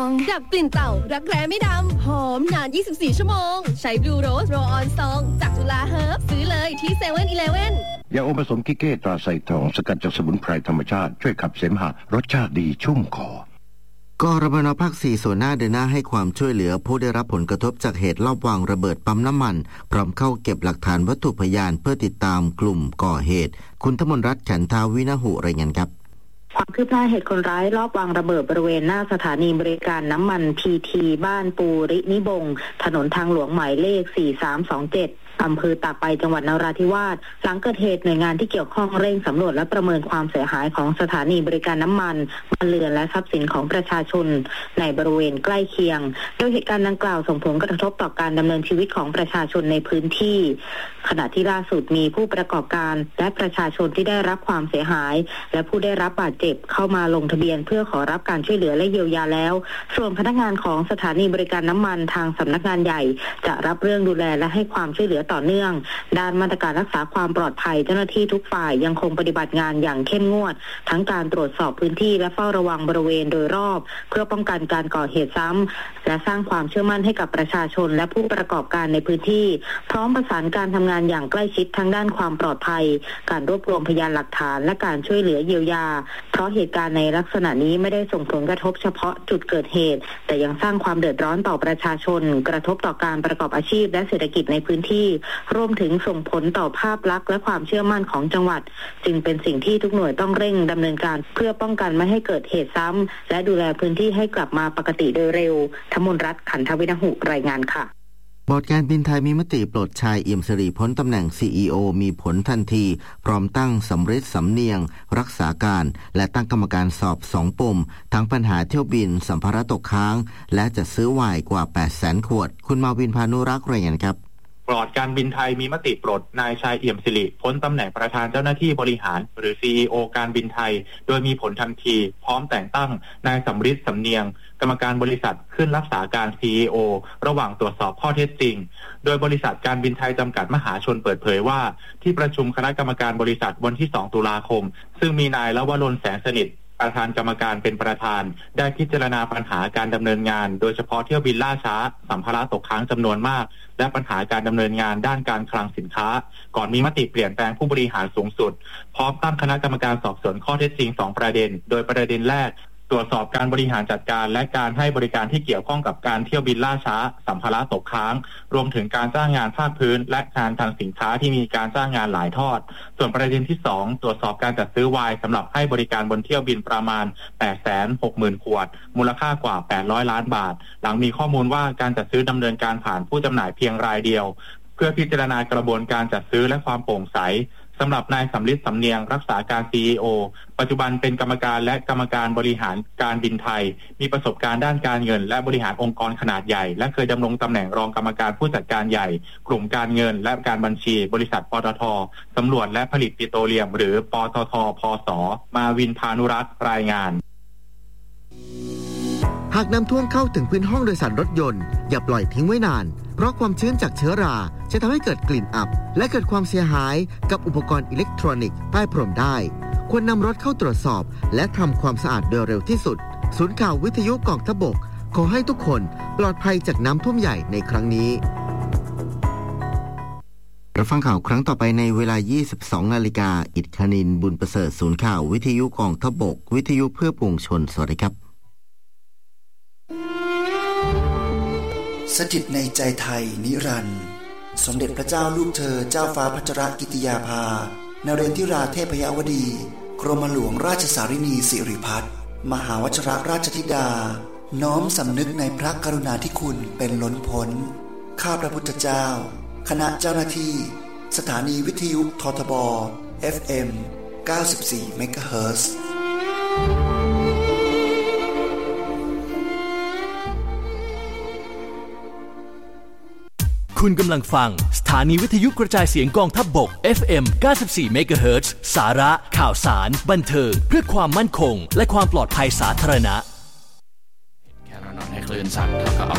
ดับกลิ่นเต่ารักแร้ไม่ดำหอมนาน24ชั่วโมงใช้บลูโรสโรออนซองจากจุฬาเฮิร์บซื้อเลยที่เซเว่นอีเลฟเว่นยาอมผสมกิเก้ตราไซทองสกัดจากสมุนไพรธรรมชาติช่วยขับเสมหะรสชาติดีชุ่มคอกรบน.ภาค 4 ส่วนหน้าเดินหน้าให้ความช่วยเหลือผู้ได้รับผลกระทบจากเหตุลอบวางระเบิดปั๊มน้ำมันพร้อมเข้าเก็บหลักฐานวัตถุพยานเพื่อติดตามกลุ่มก่อเหตุคุณธมนรัตน์ ฉันทาวินหุรายงานครับความคืบหน้าเหตุคนร้ายลอบวางระเบิดบริเวณหน้าสถานีบริการน้ำมันพีทีบ้านปูรินิบงถนนทางหลวงหมายเลข4327อำเภอตากใบจังหวัดนราธิวาสหลังเกิดเหตุหน่วยงานที่เกี่ยวข้องเร่งสำรวจและประเมินความเสียหายของสถานีบริการน้ำมันบ้านเรือนและทรัพย์สินของประชาชนในบริเวณใกล้เคียงโดยเหตุการณ์ดังกล่าวส่งผลกระทบต่อการดำเนินชีวิตของประชาชนในพื้นที่ขณะที่ล่าสุดมีผู้ประกอบการและประชาชนที่ได้รับความเสียหายและผู้ได้รับบาดเจ็บเข้ามาลงทะเบียนเพื่อขอรับการช่วยเหลือและเยียวยาแล้วส่วนพนักงานของสถานีบริการน้ำมันทางสำนักงานใหญ่จะรับเรื่องดูแลและให้ความช่วยเหลือต่อเนื่องด้านมาตรการรักษาความปลอดภัยเจ้าหน้าที่ทุกฝ่ายยังคงปฏิบัติงานอย่างเข้มงวดทั้งการตรวจสอบพื้นที่และเฝ้าระวังบริเวณโดยรอบเพื่อป้องกันการก่อเหตุซ้ำและสร้างความเชื่อมั่นให้กับประชาชนและผู้ประกอบการในพื้นที่พร้อมประสานการทำงานอย่างใกล้ชิดทั้งด้านความปลอดภัยการรวบรวมพยานหลักฐานและการช่วยเหลือเยียวยาเพราะเหตุการณ์ในลักษณะนี้ไม่ได้ส่งผลกระทบเฉพาะจุดเกิดเหตุแต่ยังสร้างความเดือดร้อนต่อประชาชนกระทบต่อการประกอบอาชีพและเศรษฐกิจในพื้นที่รวมถึงส่งผลต่อภาพลักษณ์และความเชื่อมั่นของจังหวัดจึงเป็นสิ่งที่ทุกหน่วยต้องเร่งดำเนินการเพื่อป้องกันไม่ให้เกิดเหตุซ้ำและดูแลพื้นที่ให้กลับมาปกติโดยเร็วธมนรัตน์ ขันทวินหุรายงานค่ะบอร์ดการบินไทยมีมติปลดชายเอี่ยมสิริพ้นตำแหน่ง CEO มีผลทันทีพร้อมตั้งสำริดสำเนียงรักษาการและตั้งกรรมการสอบ2 ปมทั้งปัญหาเที่ยวบินสัมภาระตกค้างและจัดซื้อไวน์กว่า 800,000 ขวดคุณมาวินพานุรักษ์รายงานครับบอร์ดการบินไทยมีมติปลดนายชายเอี่ยมสิริพ้นตำแหน่งประธานเจ้าหน้าที่บริหารหรือ CEO การบินไทยโดยมีผลทันทีพร้อมแต่งตั้งนายสำริดสำเนียงกรรมการบริษัทขึ้นรักษาการ CEO ระหว่างตรวจสอบข้อเท็จจริงโดยบริษัทการบินไทยจำกัดมหาชนเปิดเผยว่าที่ประชุมคณะกรรมการบริษัทวันที่2 ตุลาคมซึ่งมีนายลวรน แสงสนิทประธานกรรมการเป็นประธานได้พิจารณาปัญหาการดำเนินงานโดยเฉพาะเที่ยวบินล่าช้าสัมภาระตกค้างจำนวนมากและปัญหาการดำเนินงานด้านการคลังสินค้าก่อนมีมติเปลี่ยนแปลงผู้บริหารสูงสุดพร้อมตั้งคณะกรรมการสอบสวนข้อเท็จจริง2 ประเด็นโดยประเด็นแรกตรวจสอบการบริหารจัดการและการให้บริการที่เกี่ยวข้องกับการเที่ยวบินล่าช้าสัมภาระตกค้างรวมถึงการจ้างงานภาคพื้นและการทางสินค้าที่มีการจ้างงานหลายทอดส่วนประเด็นที่2ตรวจสอบการจัดซื้อไวน์สำหรับให้บริการบนเที่ยวบินประมาณ 860,000 ขวดมูลค่ากว่า800 ล้านบาทหลังมีข้อมูลว่าการจัดซื้อดำเนินการผ่านผู้จำหน่ายเพียงรายเดียวเพื่อพิจารณากระบวนการจัดซื้อและความโปร่งใสสำหรับนายสำริดสำเนียงรักษาการ CEO ปัจจุบันเป็นกรรมการและกรรมการบริหารการบินไทยมีประสบการณ์ด้านการเงินและบริหารองค์กรขนาดใหญ่และเคยดำรงตำแหน่งรองกรรมการผู้จัดการใหญ่กลุ่มการเงินและการบัญชีบริษัทปตท.สำรวจและผลิตปิโตรเลียมหรือปตท.พส.มาวินพานุรักษ์รายงานหากน้ำท่วมเข้าถึงพื้นห้องโดยสารรถยนต์อย่าปล่อยทิ้งไว้นานเพราะความชื้นจากเชื้อราจะทำให้เกิดกลิ่นอับและเกิดความเสียหายกับอุปกรณ์อิเล็กทรอนิกส์ใต้พรมได้ควรนำรถเข้าตรวจสอบและทำความสะอาดโดยเร็วที่สุดศูนย์ข่าววิทยุกองทัพบกขอให้ทุกคนปลอดภัยจากน้ำท่วมใหญ่ในครั้งนี้รับฟังข่าวครั้งต่อไปในเวลา 22 นาฬิกาอิทคณินทร์บุญประเสริฐศูนย์ข่าววิทยุกองทัพบกวิทยุเพื่อปวงชนสวัสดีครับสถิตในใจไทยนิรันดร์สมเด็จพระเจ้าลูกเธอเจ้าฟ้าพัชรกิติยาภานเรนทิราเทพยวดีกรมหลวงราชสารินีสิริพัฒน์มหาวชิรราชธิดาน้อมสำนึกในพระกรุณาธิคุณเป็นล้นพ้นข้าพระพุทธเจ้าคณะเจ้าหน้าที่สถานีวิทยุททบ FM 94 เมกะเฮิรตซ์คุณกำลังฟังสถานีวิทยุกระจายเสียงกองทัพบก FM 94 เมกะเฮิรตซ์สาระข่าวสารบันเทิงเพื่อความมั่นคงและความปลอดภัยสาธารณะแค่เรานอนให้คลื่นสั่นแล้วก็